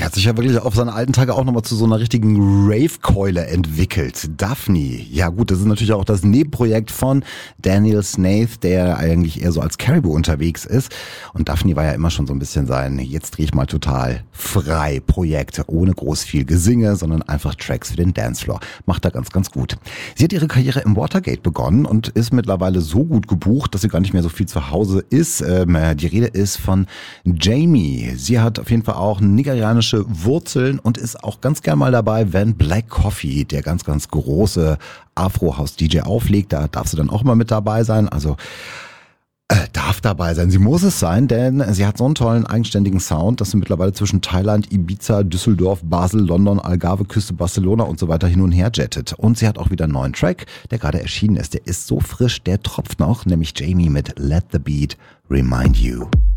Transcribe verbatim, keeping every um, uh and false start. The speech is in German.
hat sich ja wirklich auf seine alten Tage auch nochmal zu so einer richtigen Rave-Keule entwickelt. Daphne, ja gut, das ist natürlich auch das Nebenprojekt von Daniel Snaith, der eigentlich eher so als Caribou unterwegs ist. Und Daphne war ja immer schon so ein bisschen sein, jetzt drehe ich mal total frei Projekt, ohne groß viel Gesinge, sondern einfach Tracks für den Dancefloor. Macht er ganz, ganz gut. Sie hat ihre Karriere im Watergate begonnen und ist mittlerweile so gut gebucht, dass sie gar nicht mehr so viel zu Hause ist. Ähm, die Rede ist von Jamie. Sie hat auf jeden Fall auch nigerianische Wurzeln und ist auch ganz gern mal dabei, wenn Black Coffee, der ganz, ganz große Afro-House-D J auflegt. Da darf sie dann auch mal mit dabei sein. Also Äh, darf dabei sein. Sie muss es sein, denn sie hat so einen tollen, eigenständigen Sound, dass sie mittlerweile zwischen Thailand, Ibiza, Düsseldorf, Basel, London, Algarve, Küste, Barcelona und so weiter hin und her jettet. Und sie hat auch wieder einen neuen Track, der gerade erschienen ist. Der ist so frisch, der tropft noch, nämlich Jamie mit Let the Beat Remind You.